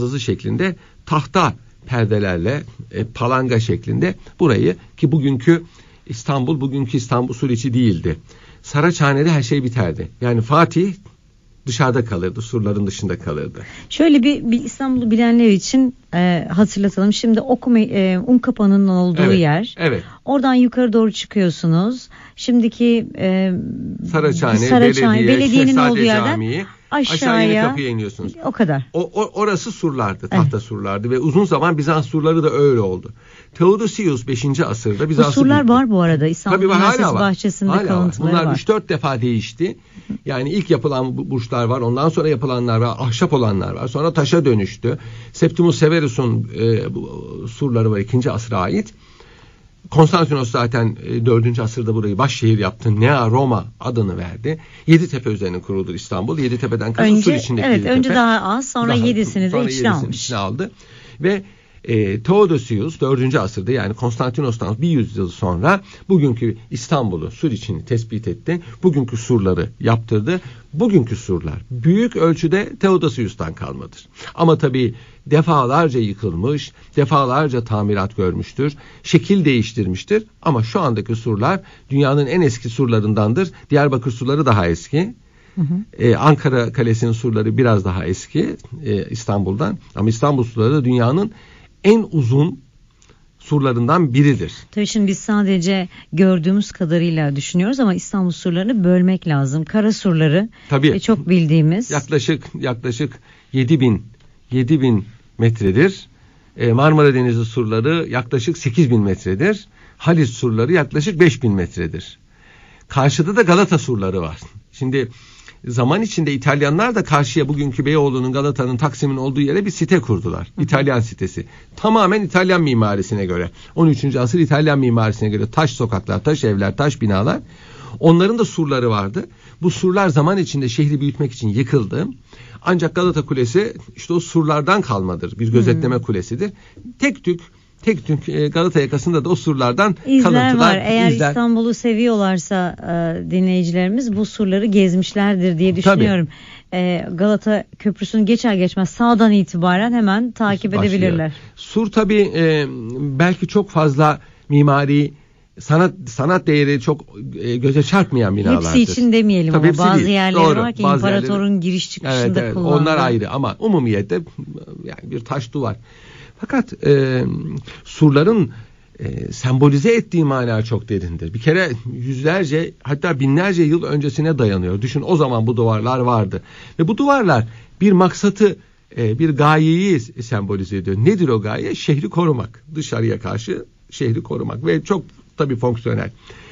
muhafaza şeklinde tahta perdelerle palanga şeklinde burayı, ki bugünkü İstanbul Suriçi değildi. Saraçhane'de her şey biterdi. Yani Fatih dışarıda kalırdı, surların dışında kalırdı. Şöyle bir İstanbul'u bilenler için hatırlatalım. Şimdi Unkapanı'nın olduğu yer. Evet. Oradan yukarı doğru çıkıyorsunuz. Şimdiki Saraçhane, belediyenin olduğu yerden Camii, aşağıya kapıya iniyorsunuz. O kadar. Orası surlardı, tahta surlardı ve uzun zaman Bizans surları da öyle oldu. Theodosius 5. asırda Bizans'ı... Bu surlar var bu arada İstanbul Üniversitesi bahçesinde kalıntıları var. Bunlar 3-4 defa değişti. Yani ilk yapılan burçlar var, ondan sonra yapılanlar var, ahşap olanlar var. Sonra taşa dönüştü. Septimus Severus'un surları var 2. asra ait. Konstantinos zaten 4. asırda burayı başşehir yaptı. Nea Roma adını verdi. Yeditepe üzerine kuruldu İstanbul. Yeditepe'den kasıt sur içindeki Yeditepe. Önce daha az, sonra 7'sini de içine aldı. Ve Theodosius 4. asırda, yani Konstantinos'tan bir yüzyıl sonra bugünkü İstanbul'u, sur içini tespit etti. Bugünkü surları yaptırdı. Bugünkü surlar büyük ölçüde Theodosius'tan kalmadır. Ama tabii defalarca yıkılmış, defalarca tamirat görmüştür, şekil değiştirmiştir. Ama şu andaki surlar dünyanın en eski surlarındandır. Diyarbakır surları daha eski. Ankara Kalesi'nin surları biraz daha eski İstanbul'dan. Ama İstanbul surları da dünyanın en uzun surlarından biridir. Tabii şimdi biz sadece gördüğümüz kadarıyla düşünüyoruz ama İstanbul surlarını bölmek lazım. Kara surları çok bildiğimiz. Yaklaşık 7000 metredir. Marmara Denizi surları yaklaşık 8000 metredir. Halis surları yaklaşık 5000 metredir. Karşıda da Galata surları var. Şimdi zaman içinde İtalyanlar da karşıya, bugünkü Beyoğlu'nun, Galata'nın, Taksim'in olduğu yere bir site kurdular. İtalyan sitesi. Tamamen İtalyan mimarisine göre. 13. asır İtalyan mimarisine göre taş sokaklar, taş evler, taş binalar. Onların da surları vardı. Bu surlar zaman içinde şehri büyütmek için yıkıldı. Ancak Galata Kulesi işte o surlardan kalmadır. Bir gözetleme kulesidir. Tek tük Galata yakasında da o surlardan kalıntılar var. Eğer İstanbul'u seviyorlarsa dinleyicilerimiz bu surları gezmişlerdir diye düşünüyorum. Galata Köprüsü'nü geçer geçmez sağdan itibaren hemen takip edebilirler. Sur tabii belki çok fazla mimari sanat değeri çok göze çarpmayan binalardır. Hepsi için demeyelim ama bazı yerleri var ki imparatorun giriş çıkışında evet, kullandığı. Onlar ayrı ama umumiyette yani bir taş duvar. Fakat surların sembolize ettiği mana çok derindir. Bir kere yüzlerce, hatta binlerce yıl öncesine dayanıyor. Düşün, o zaman bu duvarlar vardı. Ve bu duvarlar bir maksatı, bir gayeyi sembolize ediyor. Nedir o gaye? Şehri korumak. Dışarıya karşı şehri korumak. Ve çok tabii fonksiyonel.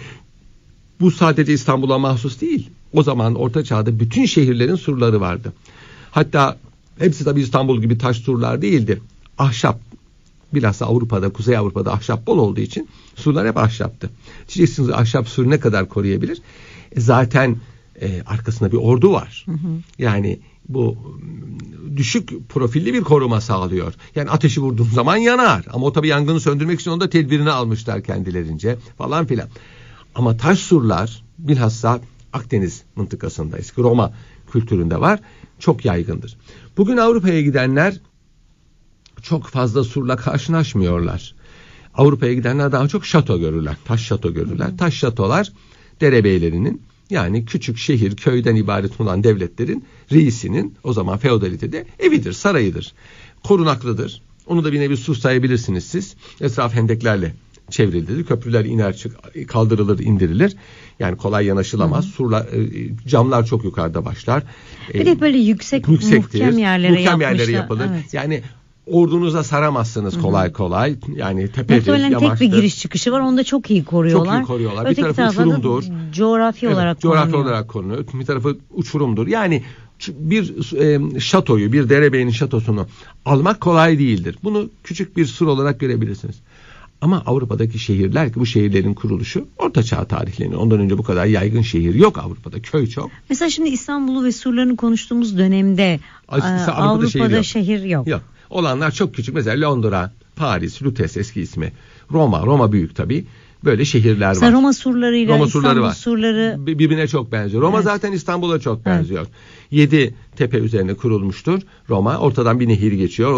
Bu sadece İstanbul'a mahsus değil. O zaman Orta Çağ'da bütün şehirlerin surları vardı. Hatta hepsi tabii İstanbul gibi taş surlar değildi. Ahşap. Bilhassa Avrupa'da, Kuzey Avrupa'da ahşap bol olduğu için surlar hep ahşaptı. Diyeceksiniz, ahşap sur ne kadar koruyabilir? Zaten arkasında bir ordu var. Yani bu düşük profilli bir koruma sağlıyor. Yani ateşi vurduğun zaman yanar. Ama o tabii yangını söndürmek için onda tedbirini almışlar kendilerince falan filan. Ama taş surlar bilhassa Akdeniz mıntıkasında, eski Roma kültüründe var. Çok yaygındır. Bugün Avrupa'ya gidenler çok fazla surla karşılaşmıyorlar. Avrupa'ya gidenler daha çok şato görürler. Taş şato görürler. Taş şatolar derebeylerinin, yani küçük şehir, köyden ibaret olan devletlerin reisinin, o zaman feodalitede evidir, sarayıdır. Korunaklıdır. Onu da bir nevi sur sayabilirsiniz siz. Etraf hendeklerle çevrilidir. Köprüler iner kaldırılır, indirilir. Yani kolay yanaşılamaz. Surlar, camlar çok yukarıda başlar. Bir de böyle muhkem yerlere yapılır. Evet. Yani ordunuza saramazsınız kolay kolay. Yani tepedir, muhtemelen yamaçtır. Tek bir giriş çıkışı var. Onu da çok iyi koruyorlar. Çok iyi koruyorlar. Öteki bir tarafı uçurumdur. Coğrafi olarak korunuyor. Bir tarafı uçurumdur. Yani bir şatoyu, bir derebeyinin şatosunu almak kolay değildir. Bunu küçük bir sur olarak görebilirsiniz. Ama Avrupa'daki şehirler, ki bu şehirlerin kuruluşu Orta Çağ tarihleniyor. Ondan önce bu kadar yaygın şehir yok Avrupa'da. Köy çok. Mesela şimdi İstanbul'u ve surlarını konuştuğumuz dönemde Avrupa'da şehir yok. Yok. Olanlar çok küçük. Mesela Londra, Paris, Lutes eski ismi. Roma büyük tabii. Böyle şehirler var. Mesela Roma surlarıyla İstanbul var. Surları birbirine çok benziyor. Roma zaten İstanbul'a çok benziyor. 7 tepe üzerine kurulmuştur Roma. Ortadan bir nehir geçiyor.